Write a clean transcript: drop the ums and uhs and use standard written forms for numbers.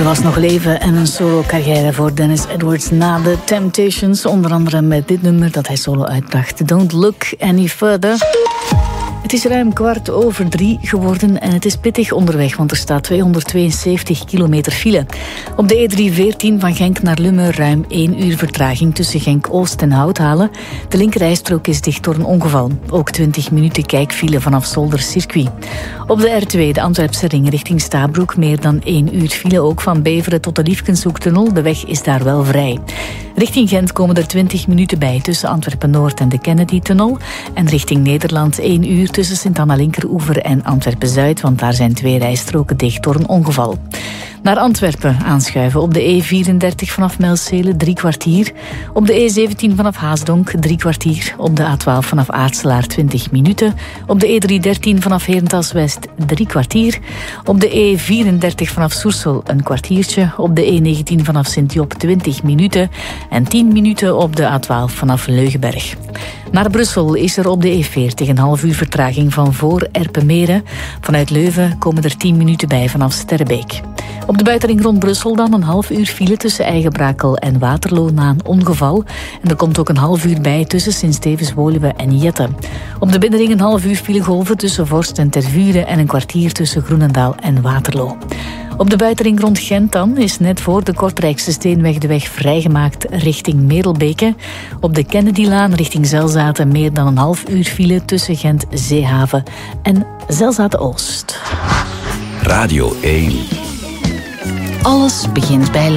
Er was nog leven en een solo-carrière voor Dennis Edwards na The Temptations. Onder andere met dit nummer dat hij solo uitbracht. Don't Look Any Further. Het is ruim 2:15 geworden en het is pittig onderweg, want er staat 272 kilometer file. Op de E314 van Genk naar Lummen ruim 1 uur vertraging tussen Genk-Oost en Houthalen. De linkerrijstrook is dicht door een ongeval. Ook 20 minuten kijkfile vanaf Zoldercircuit. Op de R2, de Antwerpse ring richting Stabroek, meer dan 1 uur file. Ook van Beveren tot de Liefkenshoektunnel. De weg is daar wel vrij. Richting Gent komen er 20 minuten bij tussen Antwerpen-Noord en de Kennedy-tunnel. En richting Nederland 1 uur tussen Sint-Anna-Linkeroever en Antwerpen-Zuid, want daar zijn 2 rijstroken dicht door een ongeval. Naar Antwerpen aanschuiven op de E34 vanaf Mijlsele 3 kwartier. Op de E17 vanaf Haasdonk 3 kwartier. Op de A12 vanaf Aartselaar 20 minuten. Op de E313 vanaf Herentals-West 3 kwartier. Op de E34 vanaf Soersel een kwartiertje. Op de E19 vanaf Sint-Job 20 minuten. En 10 minuten op de A12 vanaf Leugenberg. Naar Brussel is er op de E40 een half uur vertraging van voor Erpenmeren. Vanuit Leuven komen er 10 minuten bij vanaf Sterrebeek. Op de buitenring rond Brussel dan een half uur file tussen Eigenbrakel en Waterloo na een ongeval. En er komt ook een half uur bij tussen Sint-Stevens-Woluwe en Jette. Op de binnenring een half uur file golven tussen Vorst en Tervuren en een kwartier tussen Groenendaal en Waterloo. Op de buitenring rond Gent dan is net voor de Kortrijkse Steenweg de weg vrijgemaakt richting Merelbeke. Op de Kennedylaan richting Zelzaten meer dan een half uur file tussen Gent, Zeehaven en Zelzaten-Oost. Radio 1. Alles begint bij